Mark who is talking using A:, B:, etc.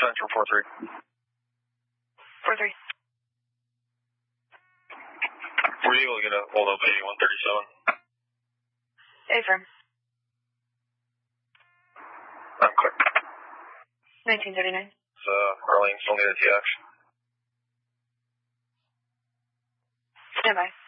A: Central 4-3.
B: 4-3.
A: Were you able to get a hold of A137?
B: Affirm.
A: I'm clear.
B: 1939.
A: Arlene still need a TX.
B: Stand by.